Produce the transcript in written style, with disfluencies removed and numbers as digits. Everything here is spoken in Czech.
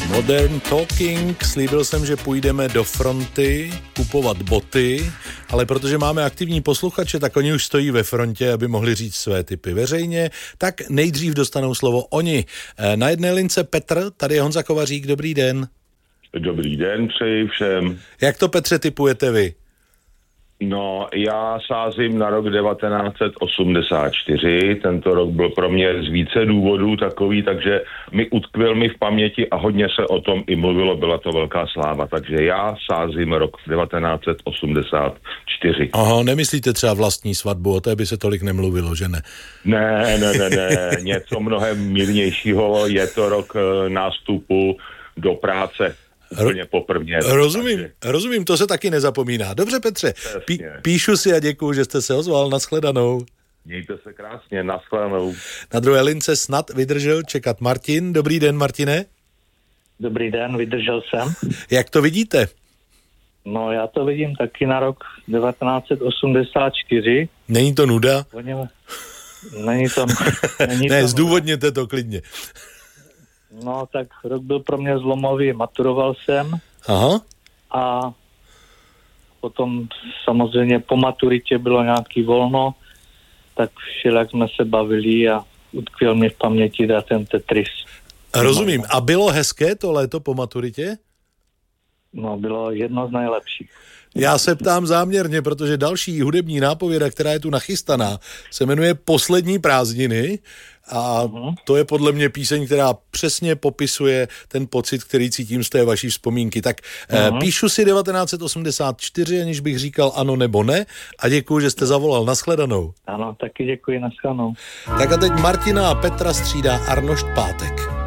Modern Talking, slíbil jsem, že půjdeme do fronty kupovat boty, ale protože máme aktivní posluchače, tak oni už stojí ve frontě, aby mohli říct své tipy veřejně, tak nejdřív dostanou slovo oni. Na jedné lince Petr, tady je Honza Kovařík, dobrý den. Dobrý den, přeji všem. Jak to, Petře, tipujete vy? No, já sázím na rok 1984, tento rok byl pro mě z více důvodů takový, takže utkvěl mi v paměti a hodně se o tom i mluvilo, byla to velká sláva, takže já sázím rok 1984. Aha, nemyslíte třeba vlastní svatbu, o té by se tolik nemluvilo, že ne? Ne, něco mnohem mírnějšího, je to rok nástupu do práce. Úplně poprvně. Rozumím, to se taky nezapomíná. Dobře, Petře, píšu si a děkuju, že jste se ozval, nashledanou. Mějte se krásně, nashledanou. Na druhé lince snad vydržel čekat Martin. Dobrý den, Martine. Dobrý den, vydržel jsem. Jak to vidíte? No, já to vidím taky na rok 1984. Není to nuda? Není to ne, zdůvodněte to klidně. No, tak rok byl pro mě zlomový, maturoval jsem. Aha. A potom samozřejmě po maturitě bylo nějaký volno, tak všelijak jsme se bavili a utkvěl mě v paměti ten Tetris. Rozumím. A bylo hezké to léto po maturitě? No, bylo jedno z nejlepších. Já se ptám záměrně, protože další hudební nápověda, která je tu nachystaná, se jmenuje Poslední prázdniny a to je podle mě píseň, která přesně popisuje ten pocit, který cítím z té vaší vzpomínky. Tak píšu si 1984, aniž bych říkal ano nebo ne, a děkuji, že jste zavolal. Nashledanou. Ano, taky děkuji, nashledanou. Tak a teď Martina a Petra střídá Arnošt Pátek.